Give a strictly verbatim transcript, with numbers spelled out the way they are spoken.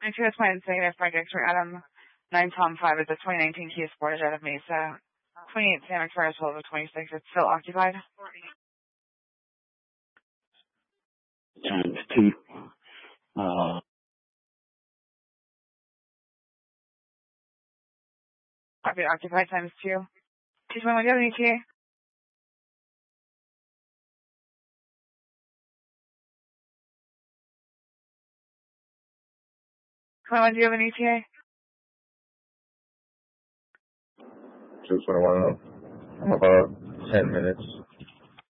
I see that's my executive projects for Adam nine Tom five is a twenty nineteen Kia Sportage out of Mesa. twenty-eight Santa Clara Silver twenty-six. It's still occupied. Times two. Uh, Copy occupied times two. two twenty-one, do you have an E T A? twenty-one, do you have an E T A? two twenty-one, I'm about ten minutes.